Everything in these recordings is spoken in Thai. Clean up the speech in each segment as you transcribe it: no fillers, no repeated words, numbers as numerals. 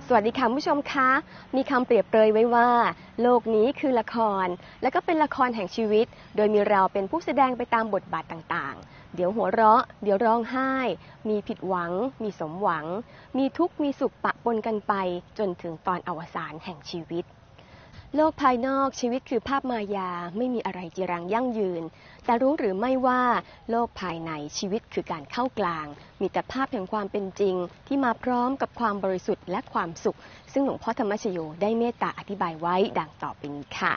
สวัสดีค่ะผู้ชมคะมีคำเปรียบเปรยไว้ว่าโลกนี้คือละครและก็เป็นละครแห่งชีวิตโดยมีเราเป็นผู้แสดงไปตามบทบาทต่างๆเดี๋ยวหัวเราะเดี๋ยวร้องไห้มีผิดหวังมีสมหวังมีทุกข์มีสุขปะปนกันไปจนถึงตอนอวสานแห่งชีวิตโลกภายนอกชีวิตคือภาพมายาไม่มีอะไรจีรังยั่งยืนแต่รู้หรือไม่ว่าโลกภายในชีวิตคือการเข้ากลางมีแต่ภาพแห่งความเป็นจริงที่มาพร้อมกับความบริสุทธิ์และความสุขซึ่งหลวงพ่อธรรมชโยได้เมตตาอธิบายไว้ดังต่อไปนี้ค่ะ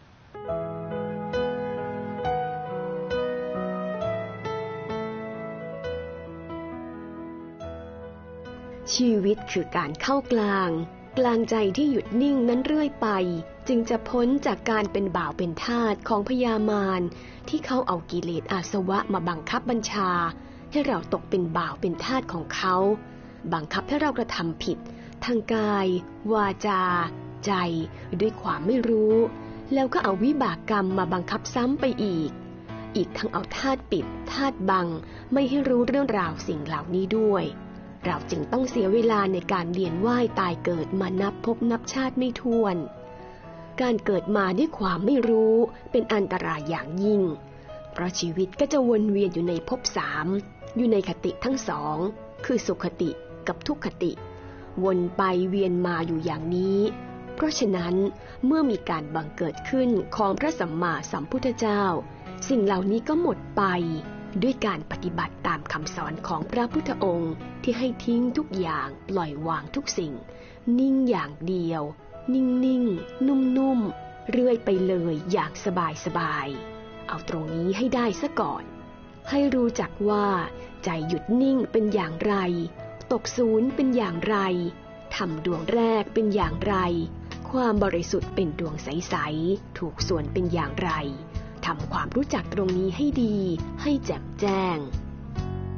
ชีวิตคือการเข้ากลางกลางใจที่หยุดนิ่งนั้นเรื่อยไปจึงจะพ้นจากการเป็นบ่าวเป็นทาสของพญามารที่เขาเอากิเลสอาสวะมาบังคับบัญชาให้เราตกเป็นบ่าวเป็นทาสของเขาบังคับให้เรากระทำผิดทางกายวาจาใจด้วยความไม่รู้แล้วก็เอาวิบากกรรมมาบังคับซ้ำไปอีกทั้งเอาธาตุปิดธาตุบังไม่ให้รู้เรื่องราวสิ่งเหล่านี้ด้วยเราจึงต้องเสียเวลาในการเวียนว่ายตายเกิดมานับพบนับชาติไม่ถ้วนการเกิดมาด้วยความไม่รู้เป็นอันตรายอย่างยิ่งเพราะชีวิตก็จะวนเวียนอยู่ในภพสามอยู่ในคติทั้งสองคือสุขติกับทุกขติวนไปเวียนมาอยู่อย่างนี้เพราะฉะนั้นเมื่อมีการบังเกิดขึ้นของพระสัมมาสัมพุทธเจ้าสิ่งเหล่านี้ก็หมดไปด้วยการปฏิบัติตามคำสอนของพระพุทธองค์ที่ให้ทิ้งทุกอย่างปล่อยวางทุกสิ่งนิ่งอย่างเดียวนิ่งๆนุ่มๆเรื่อยไปเลยอย่างสบายๆเอาตรงนี้ให้ได้ซะก่อนให้รู้จักว่าใจหยุดนิ่งเป็นอย่างไรตกศูนย์เป็นอย่างไรทำดวงแรกเป็นอย่างไรความบริสุทธิ์เป็นดวงใสๆถูกส่วนเป็นอย่างไรทำความรู้จักตรงนี้ให้ดีให้แจ่มแจ้ง